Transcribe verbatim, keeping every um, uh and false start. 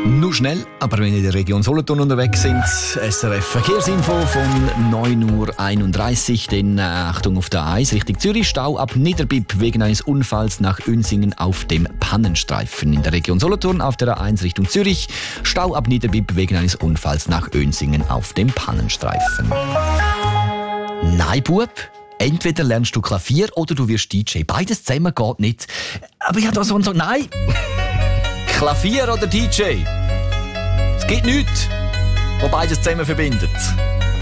Nur schnell, aber wenn ihr in der Region Solothurn unterwegs sind, S R F Verkehrsinfo von neun Uhr einunddreißig, dann äh, Achtung auf der A eins Richtung Zürich, Stau ab Niederbipp wegen eines Unfalls nach Unsingen auf dem Pannenstreifen. In der Region Solothurn auf der A eins Richtung Zürich, Stau ab Niederbipp wegen eines Unfalls nach Unsingen auf dem Pannenstreifen. Nein, Bub. Entweder lernst du Klavier oder du wirst D J. Beides zusammen geht nicht. Aber ich habe da so und so... Nein! Klavier oder D J? Es gibt nichts, was beides zusammen verbindet.